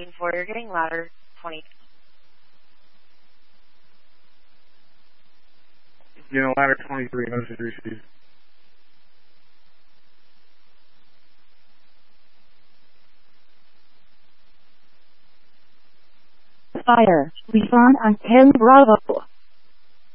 4, you're getting louder. 20. Ladder 23, message received. Fire. Respond on 10 Bravo.